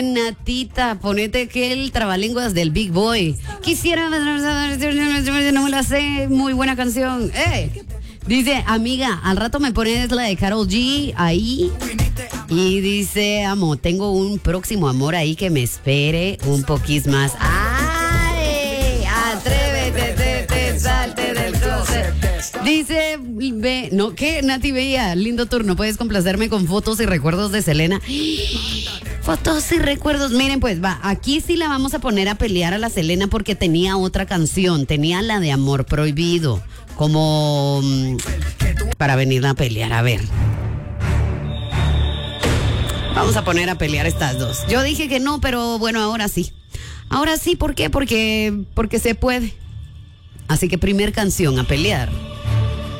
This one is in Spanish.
Natita, ponete que el trabalenguas del Big Boy. Quisiera, no me la sé, muy buena canción. Dice, amiga, al rato me pones la de Karol G ahí. Y dice, amo, tengo un próximo amor ahí que me espere un poquís más. ¡Ay! Atrévete, salte del closet. Dice, no, ¿qué? Nati Bella, lindo turno. Puedes complacerme con fotos y recuerdos de Selena. Fotos y recuerdos. Miren, pues va, aquí sí la vamos a poner a pelear a la Selena porque tenía otra canción. Tenía la de Amor Prohibido. Como para venir a pelear. A ver. Vamos a poner a pelear estas dos. Yo dije que no, pero bueno, ahora sí. Ahora sí, ¿por qué? Porque se puede. Así que primer canción a pelear.